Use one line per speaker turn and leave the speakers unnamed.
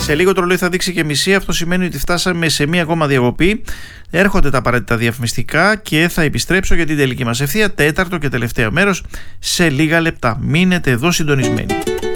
Σε λίγο το ρολόι θα δείξει και μισή. Αυτό σημαίνει ότι φτάσαμε σε μία ακόμα διακοπή. Έρχονται τα απαραίτητα διαφημιστικά και θα επιστρέψω για την τελική μας ευθεία, τέταρτο και τελευταίο μέρος, σε λίγα λεπτά. Μείνετε εδώ συντονισμένοι.